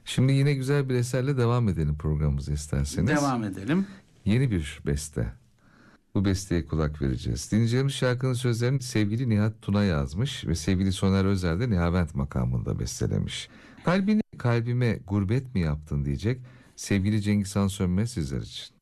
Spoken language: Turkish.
Şimdi yine güzel bir eserle devam edelim programımıza isterseniz. Devam edelim. Yeni bir beste. Bu besteye kulak vereceğiz. Dinleyeceğimiz şarkının sözlerini sevgili Nihat Tuna yazmış ve sevgili Soner Özer de Nihavent makamında bestelemiş. Kalbini kalbime gurbet mi yaptın diyecek sevgili Cengiz Han Sönmez sizler için.